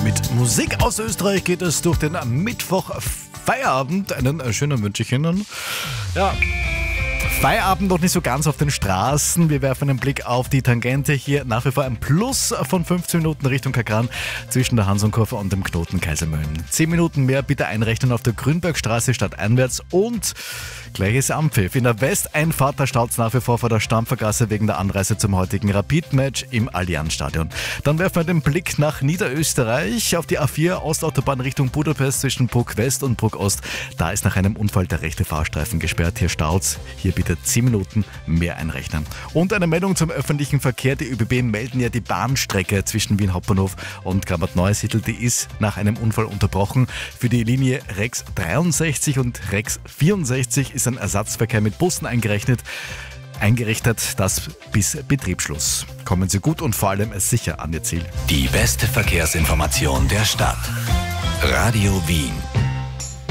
Mit Musik aus Österreich geht es durch den Mittwoch-Feierabend. Einen schönen wünsche ich Ihnen. Ja. Feierabend noch nicht so ganz auf den Straßen. Wir werfen einen Blick auf die Tangente. Hier nach wie vor ein Plus von 15 Minuten Richtung Kakran zwischen der Hansonkurve und dem Knoten Kaisermühlen. 10 Minuten mehr bitte einrechnen auf der Grünbergstraße stadteinwärts und gleiches Anpfiff. In der Westeinfahrt, da staut es nach wie vor der Stampfergasse wegen der Anreise zum heutigen Rapid-Match im Allianzstadion. Dann werfen wir den Blick nach Niederösterreich auf die A4 Ostautobahn Richtung Budapest zwischen Bruck West und Bruck Ost. Da ist nach einem Unfall der rechte Fahrstreifen gesperrt. Hier staut's. Hier bitte 10 Minuten mehr einrechnen. Und eine Meldung zum öffentlichen Verkehr. Die ÖBB melden ja die Bahnstrecke zwischen Wien Hauptbahnhof und Grammat-Neusiedl. Die ist nach einem Unfall unterbrochen. Für die Linie Rex 63 und Rex 64 ist ein Ersatzverkehr mit Bussen eingerichtet, das bis Betriebsschluss. Kommen Sie gut und vor allem sicher an Ihr Ziel. Die beste Verkehrsinformation der Stadt. Radio Wien.